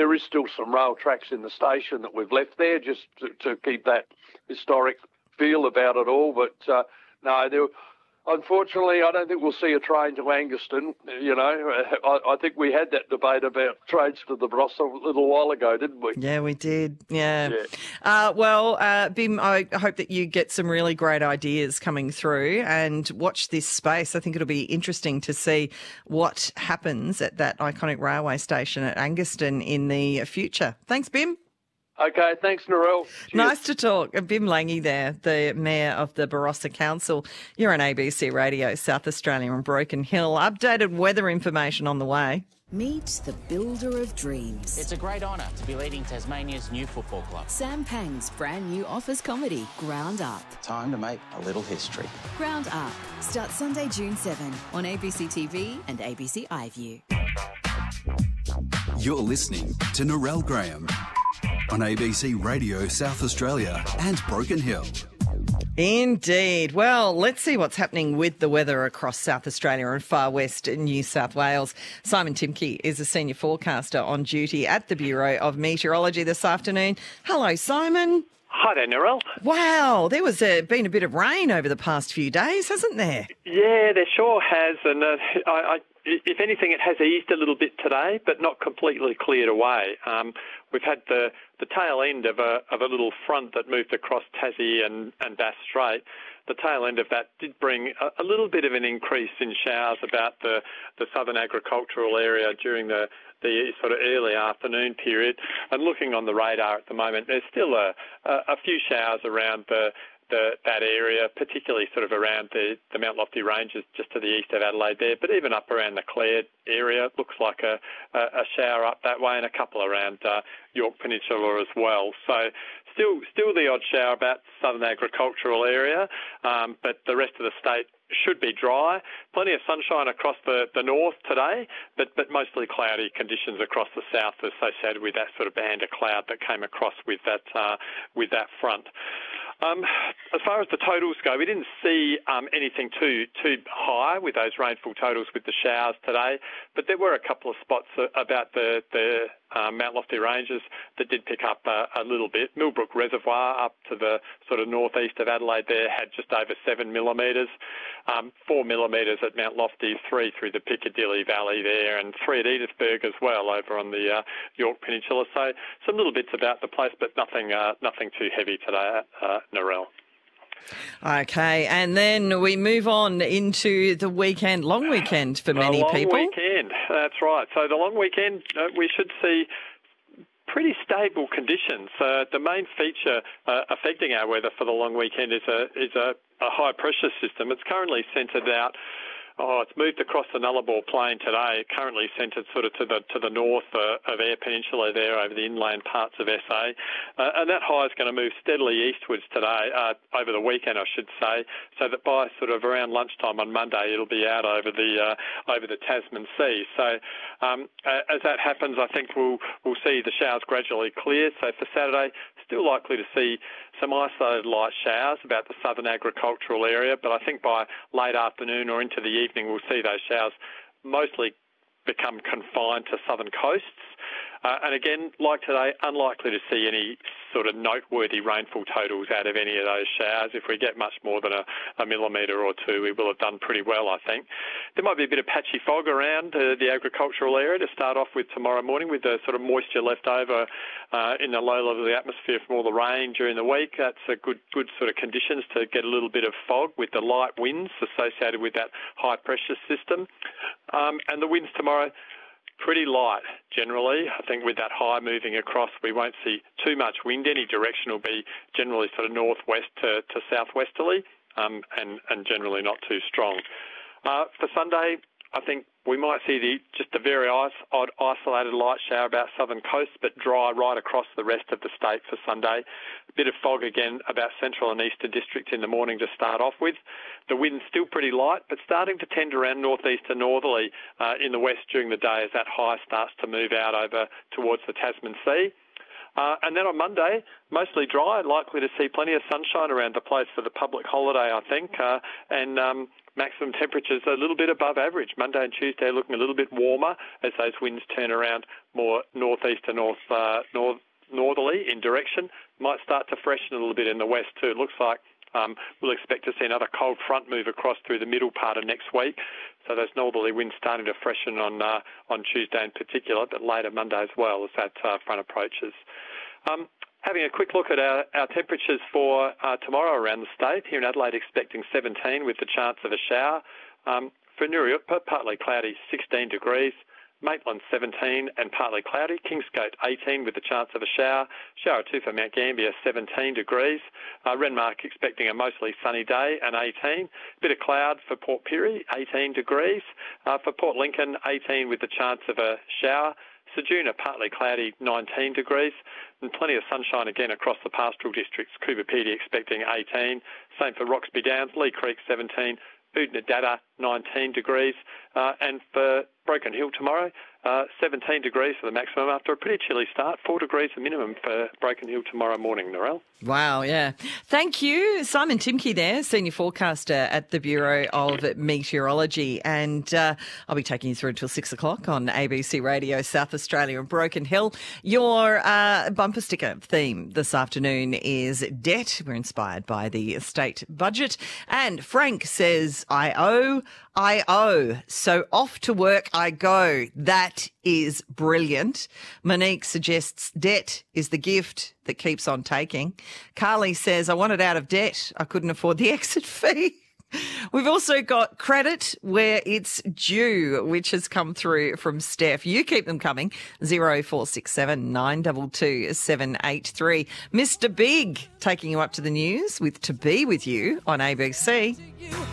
there is still some rail tracks in the station that we've left there just to keep that historic feel about it all. But no, unfortunately, I don't think we'll see a train to Angaston. I think we had that debate about trains to the Barossa a little while ago, didn't we? Yeah, we did. Yeah. Bim, I hope that you get some really great ideas coming through and watch this space. I think it'll be interesting to see what happens at that iconic railway station at Angaston in the future. Thanks, Bim. Okay, thanks, Narelle. Cheers. Nice to talk. Bim Lange there, the Mayor of the Barossa Council. You're on ABC Radio, South Australia and Broken Hill. Updated weather information on the way. Meet the builder of dreams. It's a great honour to be leading Tasmania's new football club. Sam Pang's brand new office comedy, Ground Up. Time to make a little history. Ground Up starts Sunday, June 7 on ABC TV and ABC iView. You're listening to Narelle Graham on ABC Radio South Australia and Broken Hill. Indeed. Well, let's see what's happening with the weather across South Australia and far west New South Wales. Simon Timke is a senior forecaster on duty at the Bureau of Meteorology this afternoon. Hello, Simon. Hi there, Narelle. Wow, there was been a bit of rain over the past few days, hasn't there? Yeah, there sure has, and if anything, it has eased a little bit today, but not completely cleared away. We've had the tail end of a little front that moved across Tassie and Bass Strait. The tail end of that did bring a little bit of an increase in showers about the southern agricultural area during the sort of early afternoon period. And looking on the radar at the moment, there's still a few showers around that area, particularly sort of around the Mount Lofty Ranges just to the east of Adelaide there, but even up around the Clare area, looks like a shower up that way, and a couple around Yorke Peninsula as well. So still the odd shower about southern agricultural area, but the rest of the state should be dry. Plenty of sunshine across the north today, but mostly cloudy conditions across the south associated with that sort of band of cloud that came across with that front. As far as the totals go, we didn't see anything too high with those rainfall totals with the showers today, but there were a couple of spots about the Mount Lofty Ranges that did pick up a little bit. Millbrook Reservoir up to the sort of northeast of Adelaide there had just over 7 millimetres, 4 millimetres at Mount Lofty, 3 through the Piccadilly Valley there, and 3 at Edithburgh as well over on the Yorke Peninsula. So some little bits about the place, but nothing too heavy today, Narelle. Okay, and then we move on into the weekend, long weekend for many people. Long weekend, that's right. So the long weekend, we should see pretty stable conditions. The main feature affecting our weather for the long weekend is a high pressure system. It's currently centred out. It's moved across the Nullarbor Plain today, currently centred sort of to the north of Eyre Peninsula there over the inland parts of SA. And that high is going to move steadily eastwards today, over the weekend I should say, so that by sort of around lunchtime on Monday it'll be out over the Tasman Sea. So as that happens, I think we'll see the showers gradually clear. So for Saturday, still likely to see some isolated light showers about the southern agricultural area, but I think by late afternoon or into the evening we'll see those showers mostly become confined to southern coasts. And again, like today, unlikely to see any sort of noteworthy rainfall totals out of any of those showers. If we get much more than a millimetre or two, we will have done pretty well, I think. There might be a bit of patchy fog around the agricultural area to start off with tomorrow morning, with the sort of moisture left over in the low level of the atmosphere from all the rain during the week. That's a good sort of conditions to get a little bit of fog with the light winds associated with that high pressure system. And the winds tomorrow, pretty light generally. I think with that high moving across, we won't see too much wind. Any direction will be generally sort of northwest to southwesterly, and generally not too strong. For Sunday, I think we might see just a very odd isolated light shower about southern coast, but dry right across the rest of the state for Sunday. A bit of fog again about central and eastern districts in the morning to start off with. The wind's still pretty light, but starting to tend around northeast to northerly in the west during the day as that high starts to move out over towards the Tasman Sea. And then on Monday, mostly dry, likely to see plenty of sunshine around the place for the public holiday, I think, and maximum temperatures a little bit above average. Monday and Tuesday looking a little bit warmer as those winds turn around more northeast to northerly in direction. Might start to freshen a little bit in the west too. It looks like we'll expect to see another cold front move across through the middle part of next week. So those northerly winds starting to freshen on Tuesday in particular, but later Monday as well as that front approaches. Having a quick look at our temperatures for tomorrow around the state. Here in Adelaide, expecting 17 with the chance of a shower. For Nuriupa, partly cloudy, 16 degrees. Maitland 17 and partly cloudy. Kingscote 18 with the chance of a shower. Shower 2 for Mount Gambier, 17 degrees. Renmark expecting a mostly sunny day and 18. Bit of cloud for Port Pirie, 18 degrees. For Port Lincoln, 18 with the chance of a shower. Ceduna partly cloudy, 19 degrees. And plenty of sunshine again across the pastoral districts. Coober Pedy expecting 18. Same for Roxby Downs, Lee Creek 17. Oodnadatta, 19 degrees. And for Broken Hill tomorrow, 17 degrees for the maximum after a pretty chilly start. 4 degrees the minimum for Broken Hill tomorrow morning, Narelle. Wow, yeah. Thank you. Simon Timke there, Senior Forecaster at the Bureau of Meteorology. And I'll be taking you through until 6 o'clock on ABC Radio South Australia and Broken Hill. Your bumper sticker theme this afternoon is debt. We're inspired by the state budget. And Frank says, I owe. So off to work I go. That is brilliant. Monique suggests debt is the gift that keeps on taking. Carly says, I wanted out of debt. I couldn't afford the exit fee. We've also got credit where it's due, which has come through from Steph. You keep them coming. 0467 922 783. Mr. Big taking you up to the news with To Be With You on ABC.